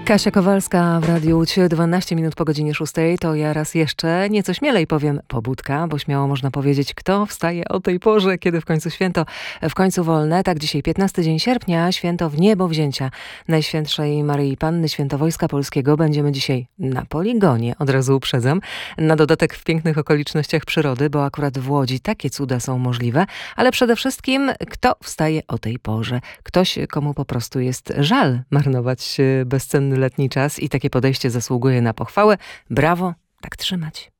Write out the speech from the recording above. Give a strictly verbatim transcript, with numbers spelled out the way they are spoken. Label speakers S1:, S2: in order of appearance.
S1: Kasia Kowalska w Radiu Łódź, dwanaście minut po godzinie szóstej. To ja raz jeszcze nieco śmielej powiem pobudka, bo śmiało można powiedzieć, kto wstaje o tej porze, kiedy w końcu święto, w końcu wolne. Tak, dzisiaj piętnasty dzień sierpnia, święto Wniebowzięcia Najświętszej Maryi Panny, święto Wojska Polskiego. Będziemy dzisiaj na poligonie, od razu uprzedzam. Na dodatek w pięknych okolicznościach przyrody, bo akurat w Łodzi takie cuda są możliwe. Ale przede wszystkim, kto wstaje o tej porze? Ktoś, komu po prostu jest żal marnować bezcenny letni czas i takie podejście zasługuje na pochwałę. Brawo, tak trzymać.